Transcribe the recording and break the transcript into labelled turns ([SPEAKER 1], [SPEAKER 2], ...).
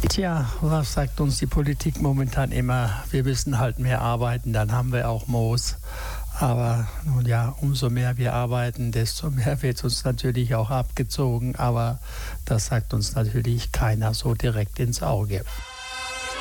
[SPEAKER 1] Tja, was sagt uns die Politik momentan immer? Wir müssen halt mehr arbeiten, dann haben wir auch Moos. Aber nun ja, umso mehr wir arbeiten, desto mehr wird uns natürlich auch abgezogen. Aber das sagt uns natürlich keiner so direkt ins Auge.